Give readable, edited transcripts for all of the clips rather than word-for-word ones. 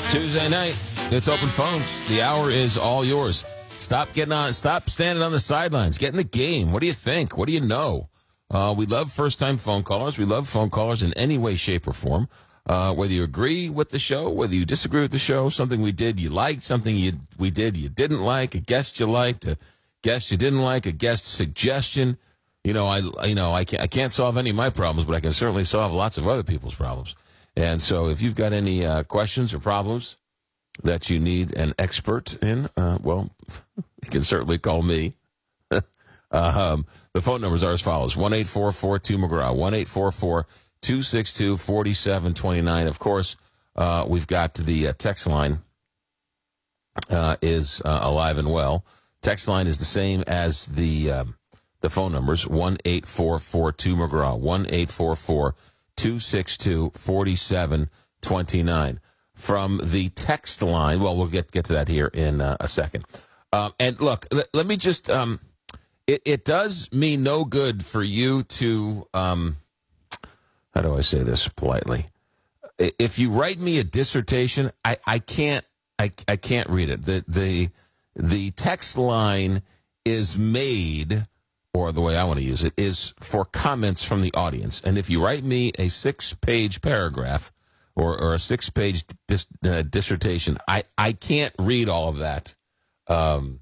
Tuesday night, it's open phones. The hour is all yours. Stop standing on the sidelines. Get in the game. What do you think? What do you know? We love first-time phone callers. We love phone callers in any way, shape, or form. Whether you agree with the show, whether you disagree with the show, something we did you liked, something we did you didn't like, a guest you liked, a guest you didn't like, a guest suggestion. I can't solve any of my problems, but I can certainly solve lots of other people's problems. And so if you've got any questions or problems that you need an expert in, you can certainly call me. The phone numbers are as follows: 1-844-2McGraw, 1-844-262-4729. Of course, we've got the text line is alive and well. Text line is the same as the phone numbers: 1-844-2McGraw, 1-844-262-4729. From the text line, we'll get to that here in a second. And look, let me just, it does me no good for you to, how do I say this politely? If you write me a dissertation, I can't read it. The text line is made, or the way I want to use it, is for comments from the audience. And if you write me a 6-page paragraph or a 6-page dissertation, I can't read all of that on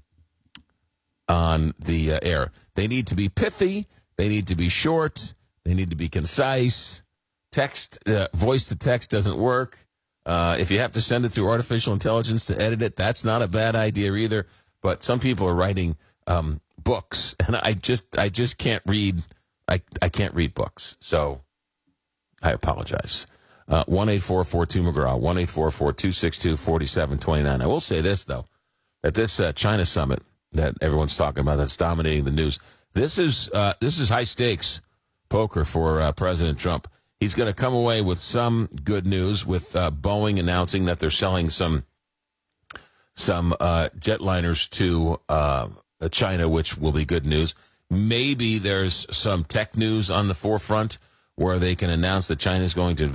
the air. They need to be pithy. They need to be short. They need to be concise. Text, voice to text doesn't work. If you have to send it through artificial intelligence to edit it, that's not a bad idea either. But some people are writing books, and I just can't read. I can't read books, so I apologize. 1-844-2McGraw, 1-844-262-4729. I will say this, though, at this China summit that everyone's talking about that's dominating the news, this is high stakes poker for President Trump. He's going to come away with some good news, with Boeing announcing that they're selling some jetliners to China, which will be good news. Maybe there's some tech news on the forefront where they can announce that China is going to